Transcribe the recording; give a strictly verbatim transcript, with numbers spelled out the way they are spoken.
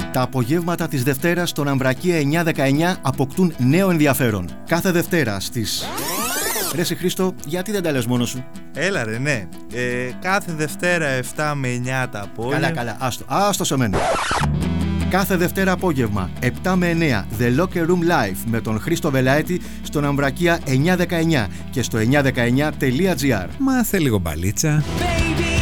Τα απογεύματα της Δευτέρας στον Αμβρακία εννιά δεκαεννιά αποκτούν νέο ενδιαφέρον. Κάθε Δευτέρα στις... Ρε σε Χρήστο, γιατί δεν τα λες μόνος σου? Έλα ρε, ναι. Ε, κάθε Δευτέρα επτά με εννιά τα απόγευμα. Καλά, καλά, άστο, άστο σε μένα. Κάθε Δευτέρα απόγευμα, επτά με εννιά, The Locker Room Live με τον Χρήστο Βελαέτη στον Αμβρακία εννιά δεκαεννιά και στο εννιά δεκαεννιά τελεία τζι άρ. Μάθε λίγο μπαλίτσα.